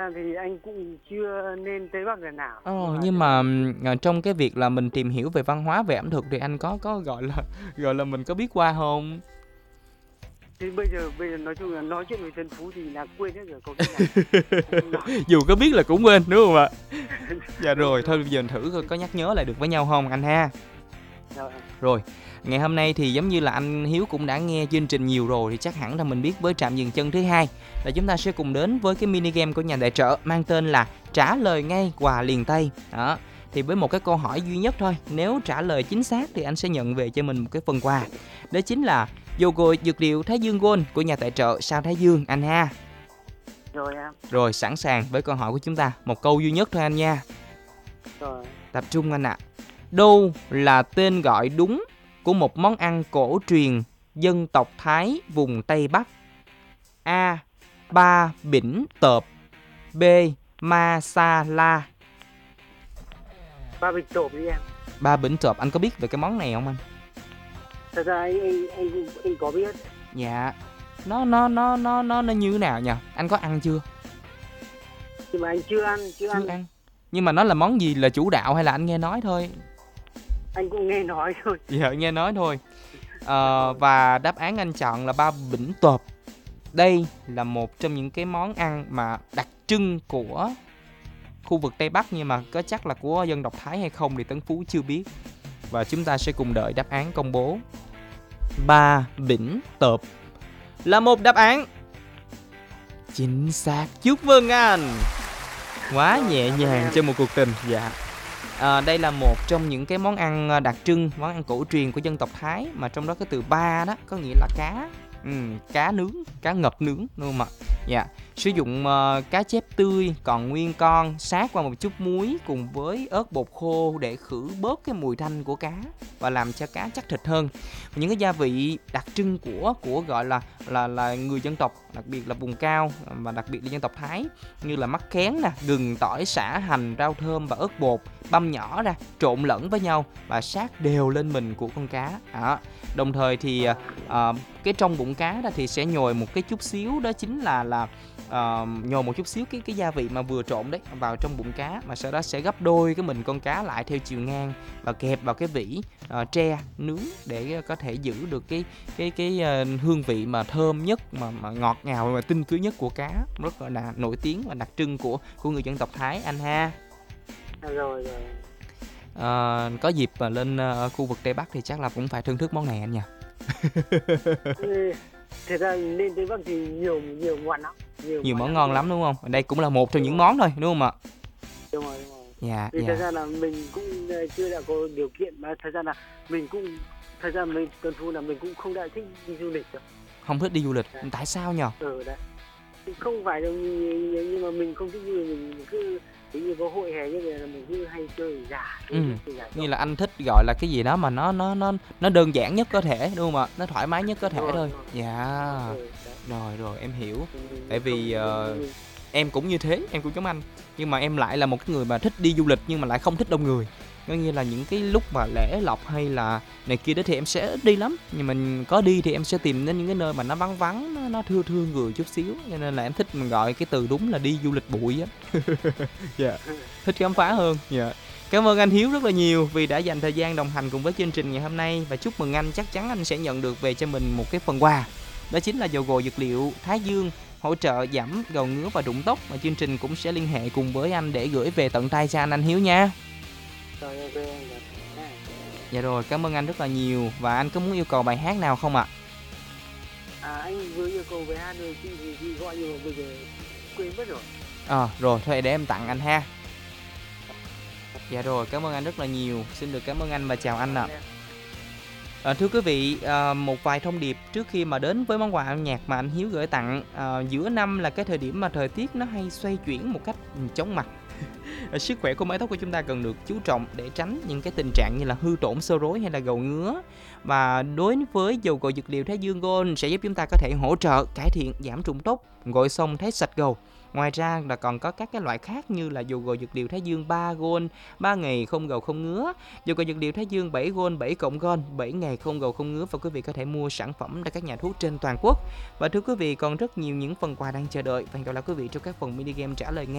ra thì anh cũng chưa lên Tây Bắc lần nào. Nhưng mà trong cái việc là mình tìm hiểu về văn hóa, về ẩm thực thì anh có gọi là mình có biết qua không? Thì bây giờ nói chung là nói chuyện về Tân Phú thì là quên hết rồi, có cái nào cũng nói. Dù có biết là cũng quên đúng không ạ? Dạ Đúng rồi, rồi. thôi bây giờ thử coi có nhắc nhớ lại được với nhau không anh ha. Rồi. Rồi, ngày hôm nay thì giống như là anh Hiếu cũng đã nghe chương trình nhiều rồi thì chắc hẳn là mình biết với trạm dừng chân thứ hai là chúng ta sẽ cùng đến với cái mini game của nhà tài trợ mang tên là trả lời ngay quà liền tay. Đó. Thì với một cái câu hỏi duy nhất thôi, nếu trả lời chính xác thì anh sẽ nhận về cho mình một cái phần quà. Đó chính là yoghurt dược liệu Thái Dương Gold của nhà tài trợ Sao Thái Dương anh ha. Rồi em. Rồi, sẵn sàng với câu hỏi của chúng ta, một câu duy nhất thôi anh nha. Rồi. Tập trung anh ạ. Đâu là tên gọi đúng của một món ăn cổ truyền dân tộc Thái vùng Tây Bắc? A. Ba bỉnh tợp. B. Masala. Ba bịch tộp đi em. Ba bỉnh tợp, anh có biết về cái món này không anh? Thật ra anh có biết. Dạ. Nó như thế nào nhỉ? Anh có ăn chưa? Nhưng mà anh chưa ăn. Nhưng mà nó là món gì, là chủ đạo hay là anh nghe nói thôi? Anh cũng nghe nói thôi. Dạ, nghe nói thôi. Và đáp án anh chọn là ba bỉnh tợp. Đây là một trong những cái món ăn mà đặc trưng của khu vực Tây Bắc, nhưng mà có chắc là của dân tộc Thái hay không thì Tấn Phú chưa biết. Và chúng ta sẽ cùng đợi đáp án công bố. Ba bỉnh tợp là một đáp án chính xác. Chúc mừng anh. Quá nhẹ nhàng cho một cuộc tình. Dạ. Đây là một trong những cái món ăn đặc trưng, món ăn cổ truyền của dân tộc Thái, mà trong đó cái từ ba đó có nghĩa là cá. Cá nướng, cá ngập nướng đúng không ạ? Dạ. Sử dụng cá chép tươi còn nguyên con, sát qua một chút muối cùng với ớt bột khô để khử bớt cái mùi tanh của cá và làm cho cá chắc thịt hơn. Những cái gia vị đặc trưng của gọi là người dân tộc, đặc biệt là vùng cao và đặc biệt là dân tộc Thái, như là mắc khén nè, gừng, tỏi, sả, hành, rau thơm và ớt bột băm nhỏ ra, trộn lẫn với nhau và sát đều lên mình của con cá. Đó. Đồng thời thì cái trong bụng cá đó thì sẽ nhồi một cái chút xíu, đó chính là nhồi một chút xíu cái gia vị mà vừa trộn đấy vào trong bụng cá, mà sau đó sẽ gấp đôi cái mình con cá lại theo chiều ngang và kẹp vào cái vỉ tre nướng để có thể giữ được cái hương vị mà thơm nhất, mà ngọt ngào và tinh túy nhất của cá, rất là nổi tiếng và đặc trưng của người dân tộc Thái anh ha. Rồi. Có dịp mà lên khu vực Tây Bắc thì chắc là cũng phải thưởng thức món này anh nhỉ. Thật ra lên Tây Bắc thì nhiều món lắm. Nhiều món ngon lắm đúng không? Đây cũng là một trong những món thôi đúng không ạ? Đúng rồi. Dạ. Thì thật ra là mình cũng chưa đã có điều kiện, mà thật ra mình Tuấn Phú là mình cũng không đã thích đi du lịch đâu. Không thích đi du lịch. Đấy. Tại sao nhỉ? Đấy. Không phải đâu, nhưng mà mình không thích du lịch, mình cứ ví như có hội hè như vậy là mình cứ hay chơi giả. Như là anh thích gọi là cái gì đó mà nó đơn giản nhất có thể đúng không ạ? Nó thoải mái nhất có thể thôi. Dạ. Rồi em hiểu. Tại vì em cũng như thế, em cũng giống anh. Nhưng mà em lại là một cái người mà thích đi du lịch nhưng mà lại không thích đông người. Có nghĩa là những cái lúc mà lễ lộc hay là này kia đó thì em sẽ ít đi lắm. Nhưng mình có đi thì em sẽ tìm đến những cái nơi mà nó vắng vắng, nó thưa người chút xíu. Cho nên là em thích mình gọi cái từ đúng là đi du lịch bụi á. Dạ. Thích khám phá hơn. Dạ. Cảm ơn anh Hiếu rất là nhiều vì đã dành thời gian đồng hành cùng với chương trình ngày hôm nay. Và chúc mừng anh, chắc chắn anh sẽ nhận được về cho mình một cái phần quà. Đó chính là yoghurt dược liệu Thái Dương, hỗ trợ giảm gầu ngứa và rụng tóc, và chương trình cũng sẽ liên hệ cùng với anh để gửi về tận tay cho anh Hiếu nha. Dạ rồi, cảm ơn anh rất là nhiều. Và anh có muốn yêu cầu bài hát nào không ạ? Anh vừa yêu cầu bài hát rồi, chị gọi nhưng mà bây giờ quên mất rồi. Rồi, thôi để em tặng anh ha. Dạ rồi, cảm ơn anh rất là nhiều. Xin được cảm ơn anh và chào anh ạ. Thưa quý vị, một vài thông điệp trước khi mà đến với món quà âm nhạc mà anh Hiếu gửi tặng. Giữa năm là cái thời điểm mà thời tiết nó hay xoay chuyển một cách chóng mặt. Sức khỏe của mái tóc của chúng ta cần được chú trọng để tránh những cái tình trạng như là hư tổn xơ rối hay là gầu ngứa. Và đối với dầu gội dược liệu Thái Dương Gold sẽ giúp chúng ta có thể hỗ trợ cải thiện giảm rụng tóc, gội xong thấy sạch gầu. Ngoài ra là còn có các cái loại khác như là dầu gội dược liệu Thái Dương 3 Gold, 3 ngày không gầu không ngứa, dầu gội dược liệu Thái Dương 7 Gold, 7 cộng Gold, 7 ngày không gầu không ngứa, và quý vị có thể mua sản phẩm tại các nhà thuốc trên toàn quốc. Và thưa quý vị, còn rất nhiều những phần quà đang chờ đợi. Và hẹn gặp lại quý vị trong các phần mini game trả lời ngay.